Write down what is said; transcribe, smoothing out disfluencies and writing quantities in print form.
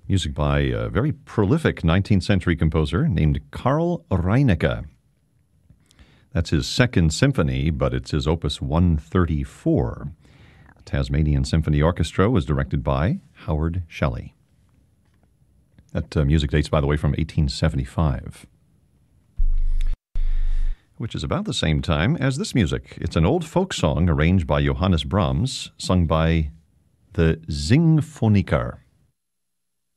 Music by a very prolific 19th century composer named Carl Reinecke. That's his second symphony, but it's his opus 134. The Tasmanian Symphony Orchestra was directed by Howard Shelley. That music dates, by the way, from 1875, which is about the same time as this music. It's an old folk song arranged by Johannes Brahms, sung by the Singphoniker.